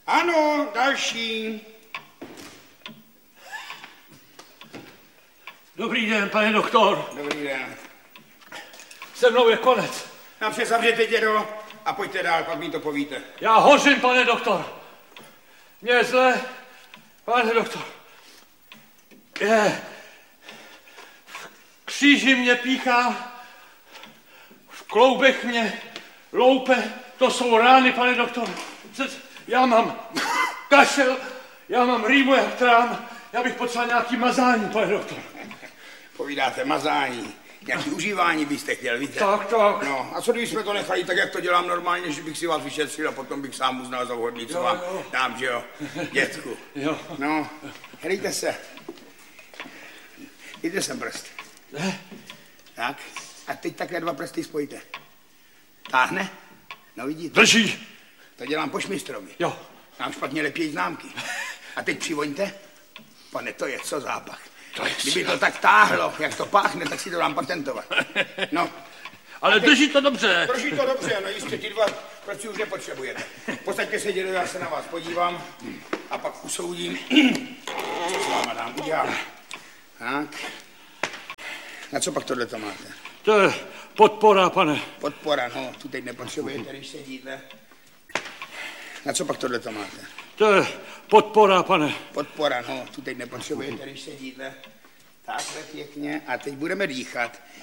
Ano, další. Dobrý den, pane doktor. Dobrý den. Se mnou je konec. Nám vše zavřete, dědo, a pojďte dál, pak mi to povíte. Já hořím, pane doktor. Mně je zle, pane doktor. V kříži mě píchá, v kloubech mě loupe, to jsou rány, pane doktor. Já mám kašel, já mám rýmu jak trám, já bych potřeboval nějaký mazání, pane doktor. Povídáte mazání, nějaký užívání byste chtěl, víte? Tak. No, a co když jsme to nechali tak, jak to dělám normálně, že bych si vás vyšetřil a potom bych sám uznal za vhodný, co vám dám, že jo, dětku. Jo. No, hlejte se. Dejte sem prst. Tak, a teď takhle 2 prsty spojíte. Táhne? No vidíte. Drží. To dělám po šmistrovi. Jo. Nám špatně lepějí známky. A teď přivoňte. Pane, to je co zápach. Kdyby to tak táhlo, jak to páchne, tak si to dám patentovat. No. Ale drží to dobře. Drží to dobře, no jistě, ty 2 prsty už nepotřebujete. Posaďte se, dědo, já se na vás podívám a pak usoudím, co s váma dám udělám. Tak. Na co pak tohle to máte? To je podpora, pane. Podpora, no, tu teď nepotřebujete, když sedíte. Na co pak tohle to máte? To je podpora, pane. Podpora, no, tu teď nepotřebujete, když sedíte. Takhle pěkně a teď budeme dýchat.